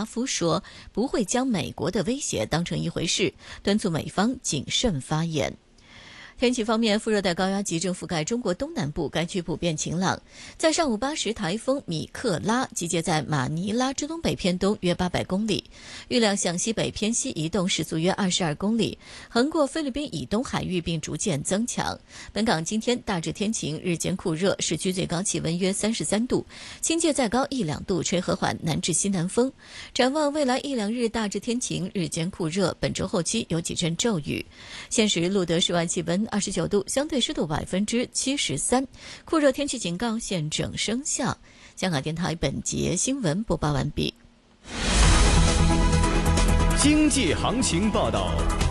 夫说，不会将美国的威胁当成一回事，敦促美方谨慎发言。天气方面，副热带高压急正覆盖中国东南部，该区普遍晴朗。在上午8时，台风米克拉集结在马尼拉之东北偏东约800公里，预料向西北偏西移动，时速约22公里，横过菲律宾以东海域并逐渐增强。本港今天大致天晴，日间酷热，市区最高气温约33度，新界再高1-2度，吹和缓南至西南风。展望未来1-2日大致天晴，日间酷热，本周后期有几阵骤雨。现时录得室外气温29度，相对湿度73%，酷热天气警告现正生效。香港电台本节新闻播报完毕。 经济行情报道。